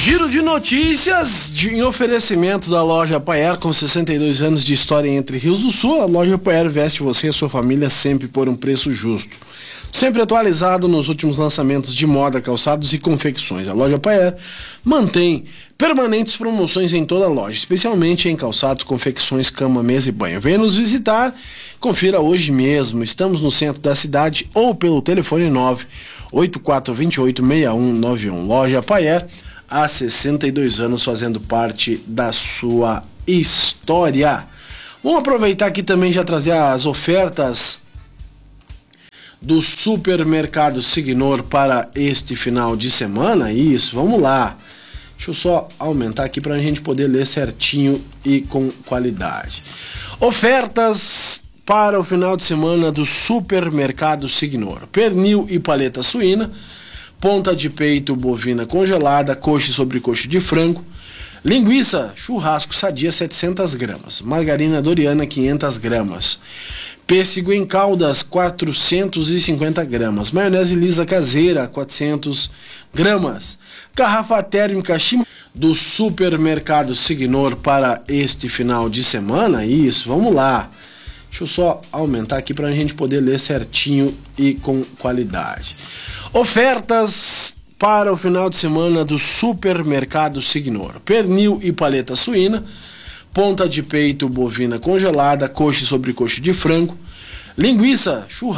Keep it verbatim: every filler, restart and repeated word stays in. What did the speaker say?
Giro de notícias de, em oferecimento da loja Paier, com sessenta e dois anos de história entre Rios do Sul. A loja Paier veste você e a sua família sempre por um preço justo. Sempre atualizado nos últimos lançamentos de moda, calçados e confecções. A loja Paier mantém permanentes promoções em toda a loja, especialmente em calçados, confecções, cama, mesa e banho. Venha nos visitar, confira hoje mesmo. Estamos no centro da cidade ou pelo telefone nove oito quatro dois oito seis um nove um. Loja Paier, há sessenta e dois anos fazendo parte da sua história. Vamos aproveitar aqui também já trazer as ofertas do Supermercado Signor para este final de semana. Isso, vamos lá. Deixa eu só aumentar aqui para a gente poder ler certinho e com qualidade. Ofertas para o final de semana do Supermercado Signor: pernil e paleta suína, ponta de peito bovina congelada, coxa e sobrecoxa de frango, linguiça churrasco sadia setecentas gramas, margarina Doriana quinhentas gramas, pêssego em caldas quatrocentos e cinquenta gramas, maionese lisa caseira quatrocentas gramas, garrafa térmica Shima do Supermercado Signor para este final de semana. Isso, vamos lá. Deixa eu só aumentar aqui para a gente poder ler certinho e com qualidade. Ofertas para o final de semana do Supermercado Signor: pernil e paleta suína, ponta de peito bovina congelada, coxa e sobrecoxa de frango, linguiça churrasco